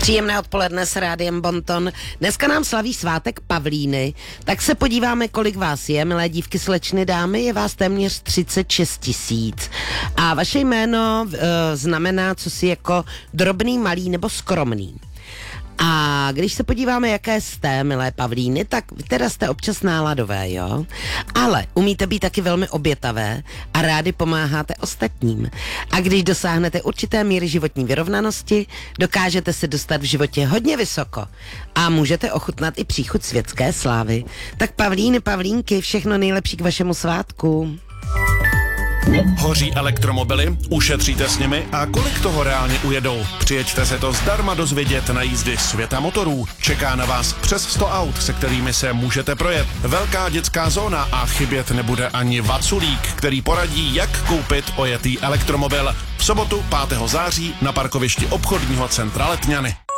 Příjemné odpoledne s Rádiem Bonton. Dneska nám slaví svátek Pavlíny, tak se podíváme, kolik vás je, milé dívky, slečny, dámy, je vás téměř 36 000. A vaše jméno znamená cosi jako drobný, malý nebo skromný. A když se podíváme, jaké jste, milé Pavlíny, tak teda jste občas náladové, jo? Ale umíte být taky velmi obětavé a rádi pomáháte ostatním. A když dosáhnete určité míry životní vyrovnanosti, dokážete se dostat v životě hodně vysoko a můžete ochutnat i příchuť světské slávy. Tak Pavlíny, Pavlínky, všechno nejlepší k vašemu svátku. Hoří elektromobily? Ušetříte s nimi? A kolik toho reálně ujedou? Přijeďte se to zdarma dozvědět na jízdy světa motorů. Čeká na vás přes 100 aut, se kterými se můžete projet. Velká dětská zóna a chybět nebude ani Vaculík, který poradí, jak koupit ojetý elektromobil. V sobotu 5. září na parkovišti obchodního centra Letňany.